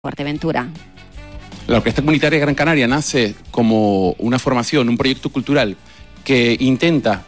Fuerteventura. La Orquesta Comunitaria Gran Canaria nace como una formación, un proyecto cultural que intenta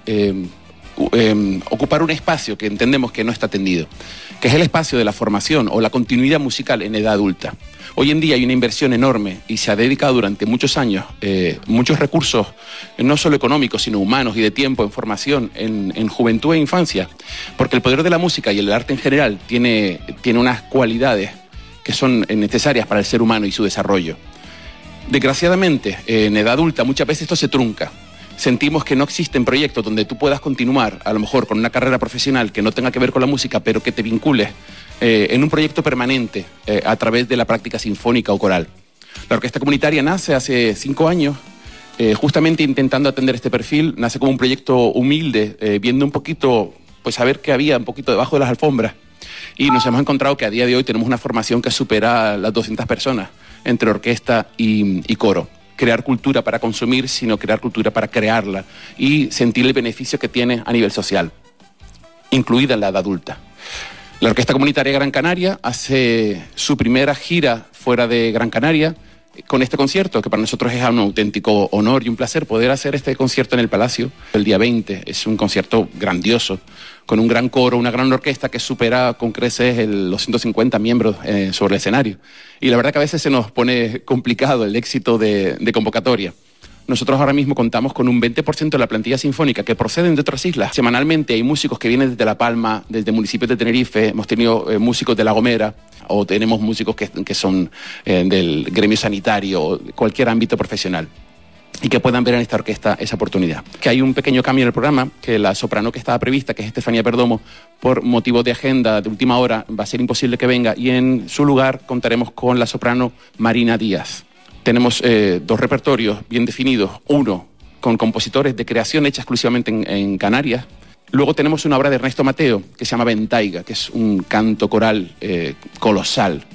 ocupar un espacio que entendemos que no está atendido, que es el espacio de la formación o la continuidad musical en edad adulta. Hoy en día hay una inversión enorme y se ha dedicado durante muchos años muchos recursos, no solo económicos, sino humanos y de tiempo en formación, en juventud e infancia, porque el poder de la música y el arte en general tiene unas cualidades que son necesarias para el ser humano y su desarrollo. Desgraciadamente, en edad adulta muchas veces esto se trunca. Sentimos que no existen proyectos donde tú puedas continuar, a lo mejor con una carrera profesional que no tenga que ver con la música, pero que te vincules en un proyecto permanente a través de la práctica sinfónica o coral. La Orquesta Comunitaria nace hace 5 años, justamente intentando atender este perfil. Nace como un proyecto humilde, viendo un poquito, pues a ver qué había un poquito debajo de las alfombras. Y nos hemos encontrado que a día de hoy tenemos una formación que supera las 200 personas entre orquesta y coro. Crear cultura para consumir, sino crear cultura para crearla y sentir el beneficio que tiene a nivel social, incluida en la edad adulta. La Orquesta Comunitaria Gran Canaria hace su primera gira fuera de Gran Canaria con este concierto, que para nosotros es un auténtico honor y un placer poder hacer este concierto en el Palacio el día 20. Es un concierto grandioso, con un gran coro, una gran orquesta que supera con creces los 150 miembros sobre el escenario. Y la verdad que a veces se nos pone complicado el éxito de convocatoria. Nosotros ahora mismo contamos con un 20% de la plantilla sinfónica que proceden de otras islas. Semanalmente hay músicos que vienen desde La Palma, desde municipios de Tenerife, hemos tenido músicos de La Gomera, o tenemos músicos que son del gremio sanitario, cualquier ámbito profesional, y que puedan ver en esta orquesta esa oportunidad. Que hay un pequeño cambio en el programa, que la soprano que estaba prevista, que es Estefanía Perdomo, por motivos de agenda de última hora va a ser imposible que venga, y en su lugar contaremos con la soprano Marina Díaz. Tenemos 2 repertorios bien definidos, uno con compositores de creación hecha exclusivamente en Canarias. Luego tenemos una obra de Ernesto Mateo que se llama Ventaiga, que es un canto coral colosal,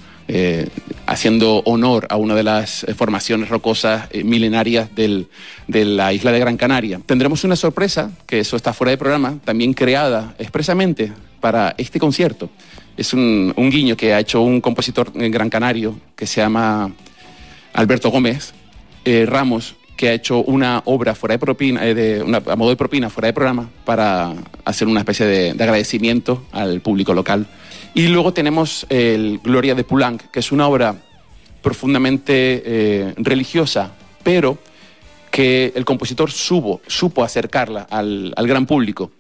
haciendo honor a una de las formaciones rocosas milenarias de la isla de Gran Canaria. Tendremos una sorpresa, que eso está fuera de programa, también creada expresamente para este concierto. Es un guiño que ha hecho un compositor gran canario que se llama Alberto Gómez Ramos, que ha hecho una obra fuera de propina, a modo de propina fuera de programa, para hacer una especie de agradecimiento al público local. Y luego tenemos el Gloria de Poulenc, que es una obra profundamente religiosa, pero que el compositor supo acercarla al gran público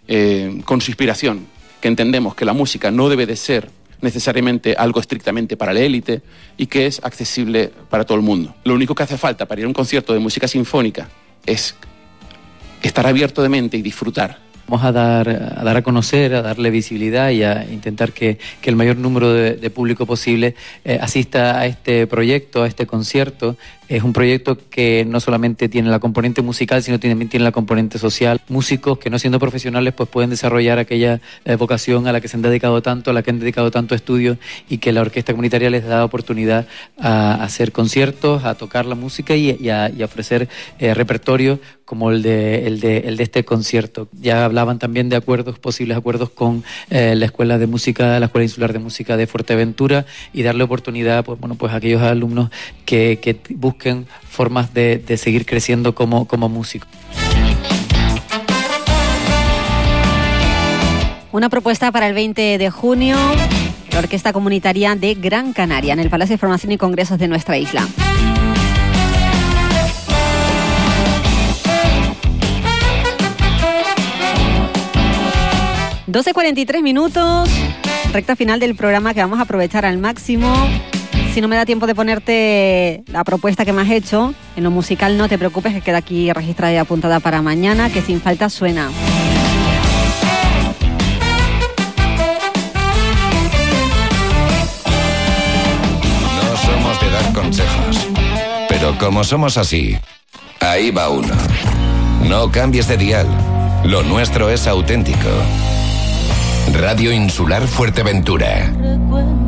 con su inspiración, que entendemos que la música no debe de ser necesariamente algo estrictamente para la élite y que es accesible para todo el mundo. Lo único que hace falta para ir a un concierto de música sinfónica es estar abierto de mente y disfrutar. Vamos a dar a conocer, a darle visibilidad y a intentar que el mayor número de público posible asista a este proyecto, a este concierto. Es un proyecto que no solamente tiene la componente musical, sino también tiene la componente social. Músicos que, no siendo profesionales, pues pueden desarrollar aquella vocación a la que se han dedicado tanto, a la que han dedicado tanto estudio, y que la Orquesta Comunitaria les da oportunidad a hacer conciertos, a tocar la música y a ofrecer repertorio como el de este concierto. Ya hablaban también de posibles acuerdos con la Escuela Insular de Música de Fuerteventura, y darle oportunidad pues a aquellos alumnos que busquen formas de seguir creciendo como músicos. Una propuesta para el 20 de junio, la Orquesta Comunitaria de Gran Canaria, en el Palacio de Formación y Congresos de nuestra isla. (12:43), recta final del programa que vamos a aprovechar al máximo. Si no me da tiempo de ponerte la propuesta que me has hecho, en lo musical no te preocupes, que queda aquí registrada y apuntada para mañana, que sin falta suena. No somos de dar consejos, pero como somos así, ahí va uno. No cambies de dial, lo nuestro es auténtico. Radio Insular Fuerteventura.